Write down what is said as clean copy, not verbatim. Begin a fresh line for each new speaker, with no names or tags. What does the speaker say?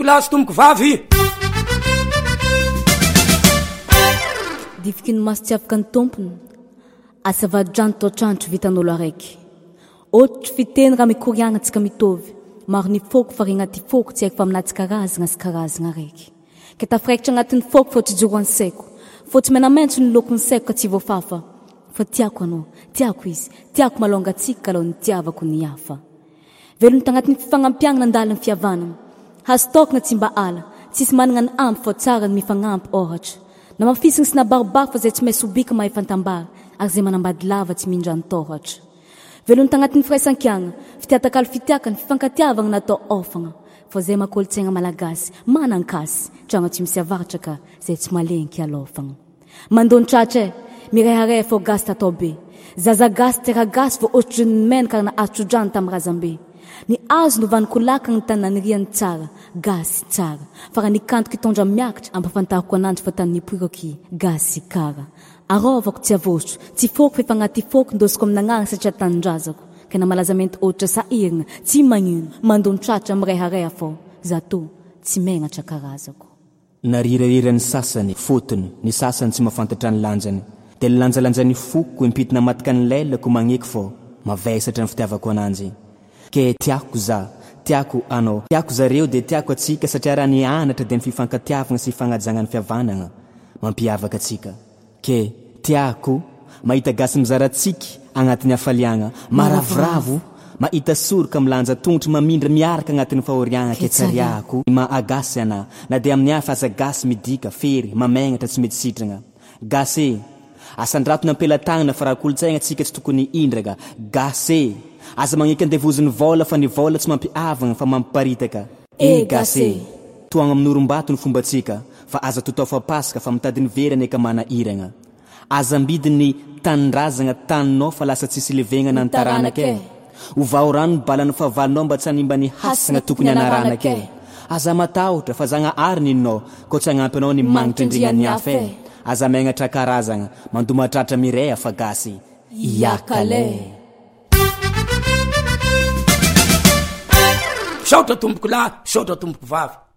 Plasy tomboko vavy
difiky ny maso tsy afaka ny tompony asavadrano toatrandro vitan'olo araiky ohatry fiteny raha mikoriagna antsika mitovy maro ny foko fa regnaty foko tsy haiko fa aminatsy karazagna sy karazagna araiky ka tafiraikitra agnatin'ny foko fa tsy joro ansaiko fa tsy menamaintso ny lokony saiko ka tsy voafafa fa tiako anao tiako izy tiako malonga atsika kalaho ny tiavako ny hafa velony tagnatin'ny fifagnampihagna nandaliny fihavanana hastokana tsy mba ala tsisy managna ny ampy fa tsara ny mifagnampy ohatra na mafisigny sy nabaribary fa zay tsy maintsy obika mahay fantambara ary zay manambady lava tsy mindra ny tohatra velony tagnatin'ny firaisan-kiagna fitiatakalo fitiaka ny fifankatiavagna natao ofagna fa zay makolotsaigna malagasy manankasy tragno tsy misy avaratra ka zay tsy malenky alofagna mandony tratra mirehareha fô gasy tatao be zaza gasy tera gasy fô ohatry ny menaka na atrodrano tamin'ny razambe ny azo novaniko laka ny tananiriany tsara gasy tsara fa raha nikantoky tondra miakatra ampafantariko ananjy fa tany nipoiraky gasy kara arovako tsy avotro tsy foko fa fagnaty foko ndosiko amin'agnara satria tanindrazako ka na malazamenty ohatra sahirina tsy magnino mandony tratra mirehareha fô zato tsy megnatra karazako
narirariran'ny sasany fotony ny sasany tsy mahafantatra ny lanjany dia ny lanjalanjan'ny foko impitina matika ny lailako magneky fô mavesatra ny fitiavako ananjy ke tiako za tiako anao tiako zareo dia tiako atsika satria raha ny anatra dia ny fifankatiavagna sy fagnajagna ny fihavanagna mampiavaka atsika ke tiako mahita gasy mizaratsiky agnatin'ny hafaliagna maravoravo mahita soroka milanja tongotry mamindra miaraka agnatin'ny fahoriagna ke tsariako maagasy ana na dia amin'ny hafa aza gasy midika fery mamegnatra tsy mety sitragna gasy asandrato nampelatagna fa raha kolotsaigna atsika tsy tokony indraka gasy aza magneky andevoziny vola fa ny vola tsy mampiavagna fa mampiparitaka gasy toagna amin'orombato ny fombatsika fa aza totao fa pasaka fa mitadiny verany eka mana iragna aza mbidiny tanindrazagna taninao fa lasa tsisy levegnana ny taranake ovao rano ny balan'ny favalinao mba tsy hanimba ny hasagna tokony anaranake aza matahotra fa zagna ary ninao ko tsy hagnampy anao ny magnitra indrignan'ny hafa aza megnatra karazagna mandomatratra mireha fa gasy iakale
saotra tomboko lahy saotra tomboko vavy